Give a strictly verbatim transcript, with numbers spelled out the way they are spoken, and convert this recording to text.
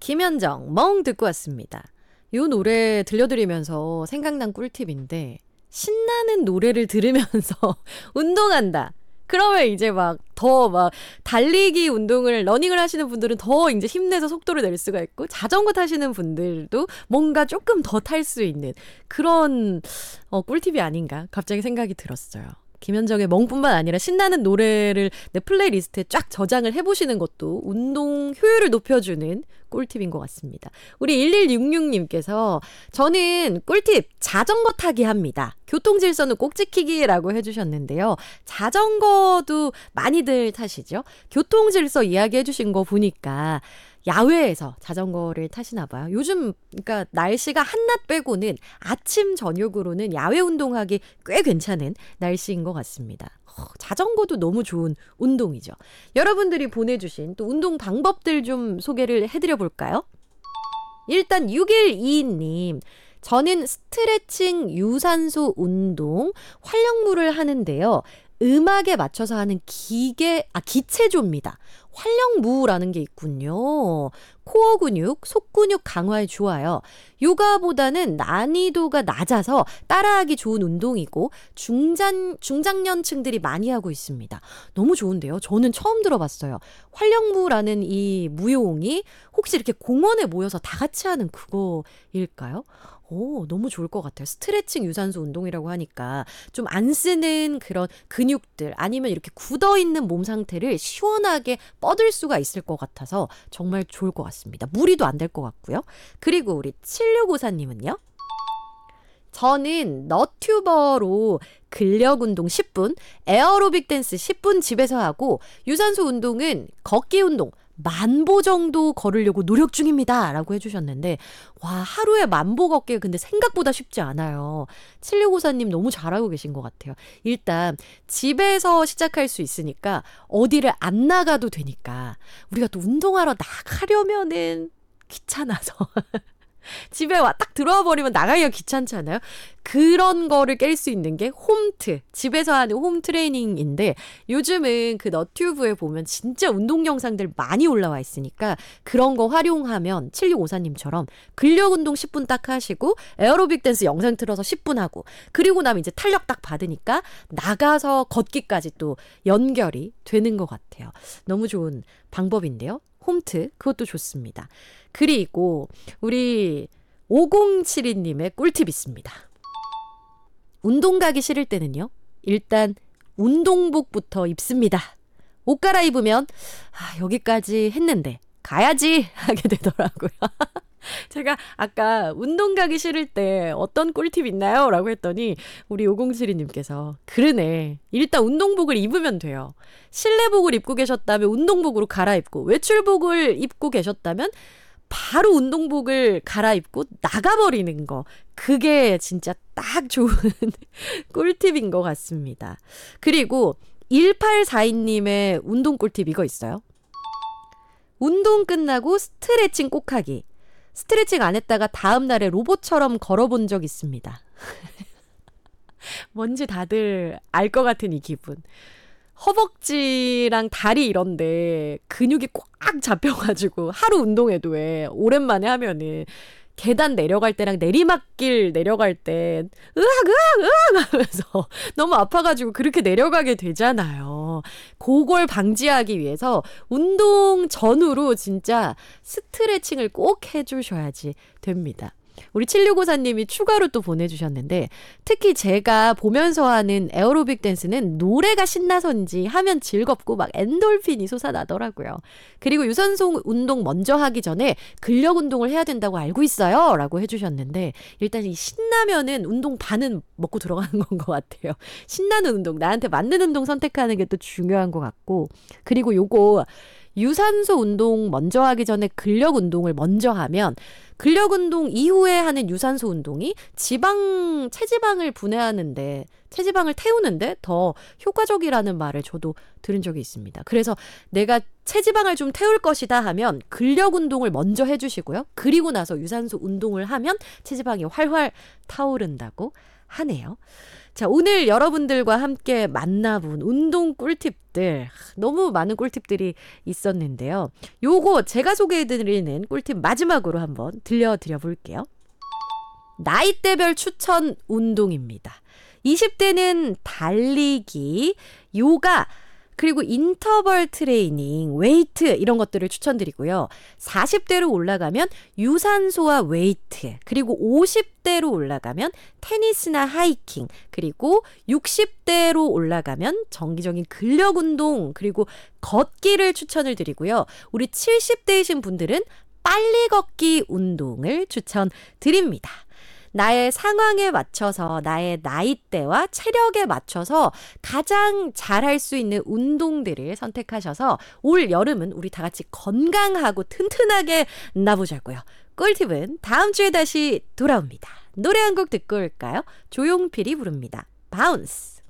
김현정 멍 듣고 왔습니다. 이 노래 들려드리면서 생각난 꿀팁인데 신나는 노래를 들으면서 운동한다. 그러면 이제 막 더 막 달리기 운동을 러닝을 하시는 분들은 더 이제 힘내서 속도를 낼 수가 있고 자전거 타시는 분들도 뭔가 조금 더 탈 수 있는 그런 어, 꿀팁이 아닌가 갑자기 생각이 들었어요. 김현정의 멍뿐만 아니라 신나는 노래를 내 플레이리스트에 쫙 저장을 해보시는 것도 운동 효율을 높여주는 꿀팁인 것 같습니다. 우리 일일육육님께서 저는 꿀팁 자전거 타기 합니다. 교통질서는 꼭 지키기라고 해주셨는데요. 자전거도 많이들 타시죠? 교통질서 이야기해 주신 거 보니까 야외에서 자전거를 타시나 봐요. 요즘 그러니까 날씨가 한낮 빼고는 아침 저녁으로는 야외 운동하기 꽤 괜찮은 날씨인 것 같습니다. 어, 자전거도 너무 좋은 운동이죠. 여러분들이 보내주신 또 운동 방법들 좀 소개를 해드려 볼까요? 일단 육일이이님 저는 스트레칭 유산소 운동 활력무를 하는데요. 음악에 맞춰서 하는 기계, 아, 기체조입니다. 활력무라는 게 있군요. 코어 근육, 속 근육 강화에 좋아요. 요가보다는 난이도가 낮아서 따라하기 좋은 운동이고 중장, 중장년층들이 많이 하고 있습니다. 너무 좋은데요? 저는 처음 들어봤어요. 활력무라는 이 무용이 혹시 이렇게 공원에 모여서 다 같이 하는 그거일까요? 오, 너무 좋을 것 같아요. 스트레칭 유산소 운동이라고 하니까 좀 안 쓰는 그런 근육들 아니면 이렇게 굳어있는 몸 상태를 시원하게 뻗을 수가 있을 것 같아서 정말 좋을 것 같습니다. 무리도 안 될 것 같고요. 그리고 우리 칠육오사님은요? 저는 너튜버로 근력 운동 십 분, 에어로빅 댄스 십 분 집에서 하고 유산소 운동은 걷기 운동 만보 정도 걸으려고 노력 중입니다. 라고 해주셨는데 와 하루에 만보 걷기가 근데 생각보다 쉽지 않아요. 칠육오사님 너무 잘하고 계신 것 같아요. 일단 집에서 시작할 수 있으니까 어디를 안 나가도 되니까 우리가 또 운동하러 나가려면은 귀찮아서 집에 와 딱 들어와 버리면 나가기가 귀찮잖아요. 그런 거를 깰 수 있는 게 홈트, 집에서 하는 홈 트레이닝인데 요즘은 그 너튜브에 보면 진짜 운동 영상들 많이 올라와 있으니까 그런 거 활용하면 칠육오사님처럼 근력 운동 십 분 딱 하시고 에어로빅 댄스 영상 틀어서 십 분 하고 그리고 나면 이제 탄력 딱 받으니까 나가서 걷기까지 또 연결이 되는 것 같아요. 너무 좋은 방법인데요. 홈트 그것도 좋습니다. 그리고 우리 오공칠이님의 꿀팁 있습니다. 운동 가기 싫을 때는요. 일단 운동복부터 입습니다. 옷 갈아입으면 아, 여기까지 했는데 가야지 하게 되더라고요. 제가 아까 운동 가기 싫을 때 어떤 꿀팁 있나요? 라고 했더니 우리 오공칠이님께서 그러네. 일단 운동복을 입으면 돼요. 실내복을 입고 계셨다면 운동복으로 갈아입고 외출복을 입고 계셨다면 바로 운동복을 갈아입고 나가버리는 거. 그게 진짜 딱 좋은 꿀팁인 것 같습니다. 그리고 일팔사이님의 운동 꿀팁 이거 있어요. 운동 끝나고 스트레칭 꼭 하기. 스트레칭 안 했다가 다음날에 로봇처럼 걸어본 적 있습니다. 뭔지 다들 알 것 같은 이 기분. 허벅지랑 다리 이런데 근육이 꽉 잡혀가지고 하루 운동해도 왜 오랜만에 하면은 계단 내려갈 때랑 내리막길 내려갈 때 으악 으악 으악 하면서 너무 아파가지고 그렇게 내려가게 되잖아요. 그걸 방지하기 위해서 운동 전후로 진짜 스트레칭을 꼭 해주셔야지 됩니다. 우리 칠육오사님이 추가로 또 보내주셨는데 특히 제가 보면서 하는 에어로빅 댄스는 노래가 신나서인지 하면 즐겁고 막 엔돌핀이 솟아나더라고요. 그리고 유산소 운동 먼저 하기 전에 근력 운동을 해야 된다고 알고 있어요 라고 해주셨는데 일단 이 신나면은 운동 반은 먹고 들어가는 건 것 같아요. 신나는 운동 나한테 맞는 운동 선택하는 게 또 중요한 것 같고 그리고 요거 유산소 운동 먼저 하기 전에 근력 운동을 먼저 하면 근력 운동 이후에 하는 유산소 운동이 지방, 체지방을 분해하는데, 체지방을 태우는데 더 효과적이라는 말을 저도 들은 적이 있습니다. 그래서 내가 체지방을 좀 태울 것이다 하면 근력 운동을 먼저 해주시고요. 그리고 나서 유산소 운동을 하면 체지방이 활활 타오른다고 하네요. 자, 오늘 여러분들과 함께 만나본 운동 꿀팁들 너무 많은 꿀팁들이 있었는데요. 요거 제가 소개해드리는 꿀팁 마지막으로 한번 들려드려 볼게요. 나이대별 추천 운동입니다. 이십 대는 달리기, 요가, 그리고 인터벌 트레이닝, 웨이트 이런 것들을 추천드리고요. 사십 대로 올라가면 유산소와 웨이트, 그리고 오십 대로 올라가면 테니스나 하이킹, 그리고 육십 대로 올라가면 정기적인 근력 운동, 그리고 걷기를 추천을 드리고요. 우리 칠십 대이신 분들은 빨리 걷기 운동을 추천드립니다. 나의 상황에 맞춰서 나의 나이대와 체력에 맞춰서 가장 잘할 수 있는 운동들을 선택하셔서 올 여름은 우리 다 같이 건강하고 튼튼하게 나보자고요. 꿀팁은 다음 주에 다시 돌아옵니다. 노래 한 곡 듣고 올까요? 조용필이 부릅니다. 바운스.